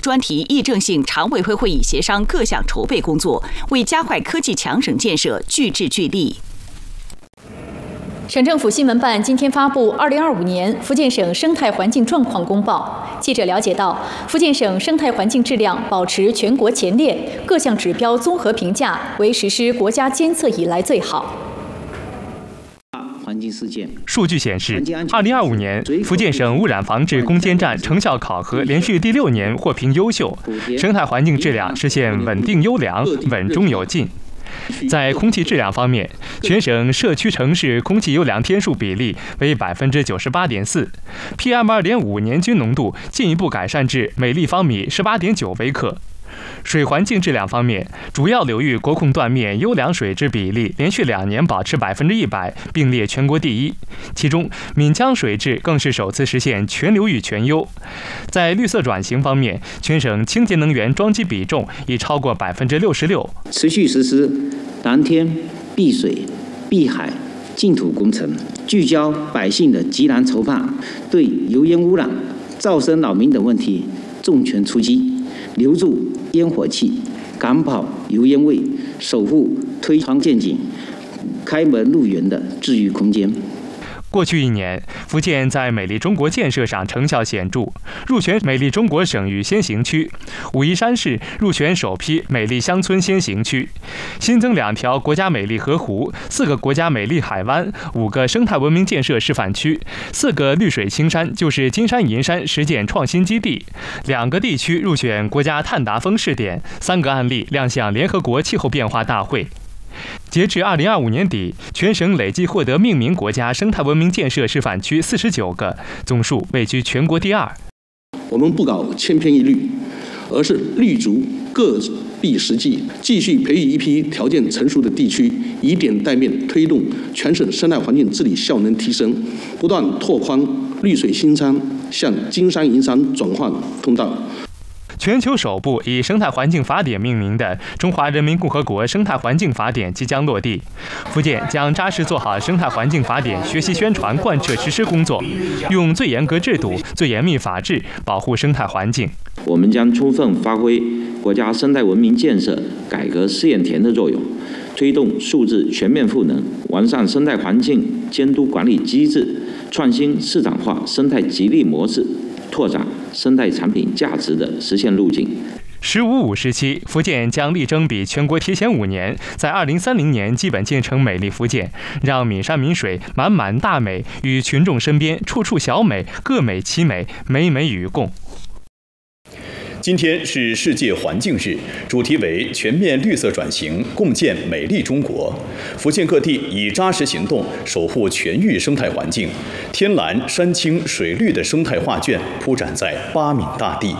专题议政性常委会会议协商各项筹备工作，为加快科技强省建设聚智聚力。 省政府新闻办今天发布2025年福建省生态环境状况公报。记者了解到，福建省生态环境质量保持全国前列，各项指标综合评价为实施国家监测以来最好。 环境事件数据显示，2025年福建省污染防治攻坚战成效考核连续第6年获评优秀，生态环境质量实现稳定优良、稳中有进。在空气质量方面，全省社区城市空气优良天数比例为98.4%， PM2.5年均浓度进一步改善至每立方米18.9微克。水环境质量方面，主要流域国控断面优良水质比例连续2年保持100%，并列全国第一。其中，闽江水质更是首次实现全流域全优。在绿色转型方面，全省清洁能源装机比重已超过66%， 持续实施蓝天、碧水、碧海、净土工程，聚焦百姓的急难愁怕，对油烟污染、噪声扰民等问题重拳出击。留住烟火气，赶跑油烟味，守护推窗见景、开门入园的治愈空间。 过去1年，福建在美丽中国建设上成效显著，入选美丽中国省域先行区。武夷山市入选首批美丽乡村先行区，新增2条国家美丽河湖、4个国家美丽海湾、5个生态文明建设示范区、4个绿水青山就是金山银山实践创新基地，2个地区入选国家碳达峰试点，3个案例亮相联合国气候变化大会。截至2025年底，全省累计获得命名国家生态文明建设示范区49个，总数位居全国第2。 我们不搞千篇一律，而是立足各地实际，继续培育一批条件成熟的地区，以点带面推动全省生态环境治理效能提升，不断拓宽绿水青山向金山银山转换通道。 全球首部以生态环境法典命名的《中华人民共和国生态环境法典》即将落地，福建将扎实做好生态环境法典学习宣传贯彻实施工作，用最严格制度、最严密法治保护生态环境。 我们将充分发挥国家生态文明建设改革试验田的作用，推动数字全面赋能，完善生态环境监督管理机制，创新市场化生态激励模式，拓展生态产品价值的实现路径。 “15+5”时期，福建将力争比全国提前5年，在2030年基本建成美丽福建，让闽山闽水满满大美与群众身边处处小美，各美其美，美美与共。 今天是世界环境日，主题为全面绿色转型，共建美丽中国。福建各地以扎实行动守护全域生态环境，天蓝、山青、水绿的生态画卷铺展在8闽大地。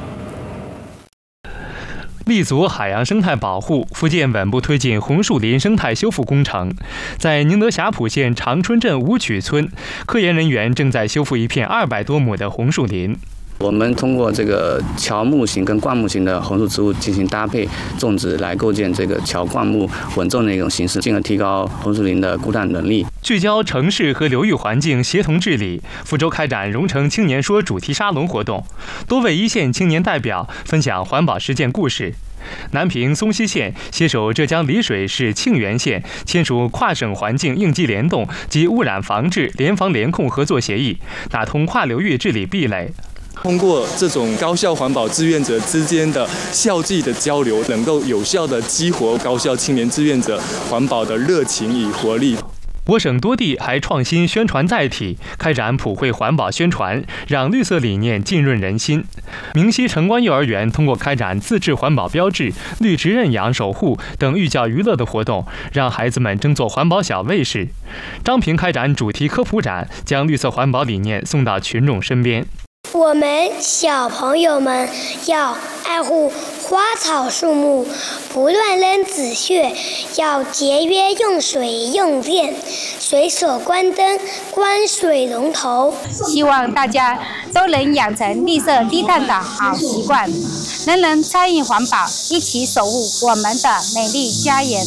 立足海洋生态保护，福建稳步推进红树林生态修复工程。在宁德霞浦县长春镇五曲村，科研人员正在修复一片200多亩的红树林。 我们通过这个乔木型跟灌木型的红树植物进行搭配种植，来构建这个乔灌木混种的一种形式，进而提高红树林的固氮能力。 聚焦城市和流域环境协同治理，福州开展蓉城青年说主题沙龙活动，多位一线青年代表分享环保实践故事。南平松溪县携手浙江丽水市庆元县签署跨省环境应急联动及污染防治联防联控合作协议，打通跨流域治理壁垒。 通过这种高校环保志愿者之间的校际的交流，能够有效地激活高校青年志愿者环保的热情与活力。 我省多地还创新宣传载体，开展普惠环保宣传，让绿色理念浸润人心。明溪城关幼儿园通过开展自制环保标志、绿植认养守护等寓教于乐的活动，让孩子们争做环保小卫士。彰平开展主题科普展，将绿色环保理念送到群众身边。 我们小朋友们要爱护花草树木，不乱扔纸屑，要节约用水用电，随手关灯、关水龙头。 希望大家都能养成绿色低碳的好习惯，人人参与环保，一起守护我们的美丽家园。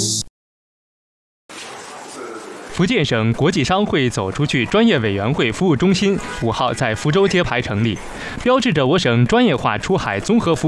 福建省国际商会走出去专业委员会服务中心5号在福州揭牌成立，标志着我省专业化出海综合服务